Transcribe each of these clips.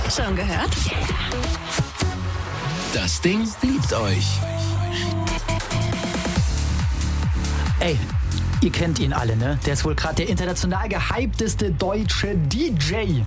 Schon gehört? Das Ding liebt euch. Ey, ihr kennt ihn alle, ne? Der ist wohl gerade der international gehypteste deutsche DJ.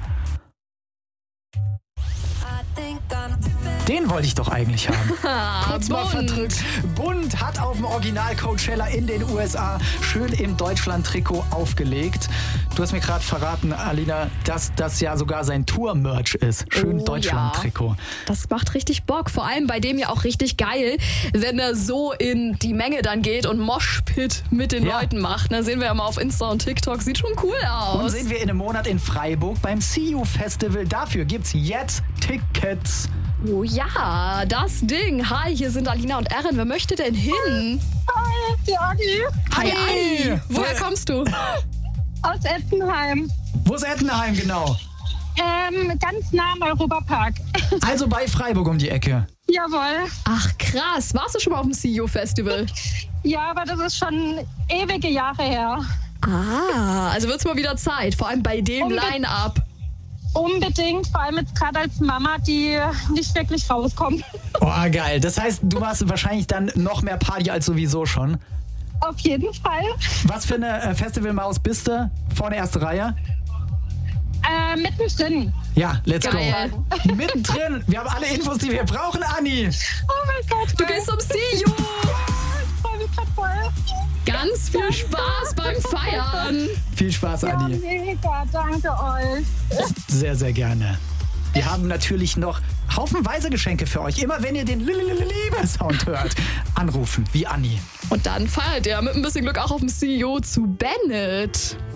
Den wollte ich doch eigentlich haben. Kurz mal verdrückt. Bund hat auf dem Original Coachella in den USA schön im Deutschland-Trikot aufgelegt. Du hast mir gerade verraten, Alina, dass das ja sogar sein Tour-Merch ist. Schön Deutschland-Trikot. Ja. Das macht richtig Bock. Vor allem bei dem ja auch richtig geil, wenn er so in die Menge dann geht und Moshpit mit den Leuten macht. Da sehen wir ja mal auf Insta und TikTok. Sieht schon cool aus. Und sehen wir in einem Monat in Freiburg beim See You Festival. Dafür gibt's jetzt Tickets. Oh ja, das Ding. Hi, hier sind Alina und Erin. Wer möchte denn hin? Hi, die Agi. Hi, Anni. Woher kommst du? Aus Ettenheim. Wo ist Ettenheim genau? Ganz nah am Europapark. Also bei Freiburg um die Ecke. Jawohl. Ach krass, warst du schon mal auf dem CEO Festival? Ja, aber das ist schon ewige Jahre her. Ah, also wird's mal wieder Zeit, vor allem bei dem Line-Up. Unbedingt, vor allem jetzt gerade als Mama, die nicht wirklich rauskommt. Oh, geil. Das heißt, du machst wahrscheinlich dann noch mehr Party als sowieso schon. Auf jeden Fall. Was für eine Festivalmaus bist du? Vorne erste Reihe? Mittendrin. Ja, let's Geil. go. Mittendrin. Wir haben alle Infos, die wir brauchen, Anni. Oh mein Gott. Du gehst zum CEO. Ich freue mich grad voll. Ganz viel Spaß beim Feiern. Viel Spaß, Ja, Anni. mega. Danke euch. Sehr, sehr gerne. Wir haben natürlich noch haufenweise Geschenke für euch. Immer wenn ihr den Liebe-Sound hört, anrufen, wie Anni. Und dann feiert ihr mit ein bisschen Glück auch auf dem CEO zu Bennett.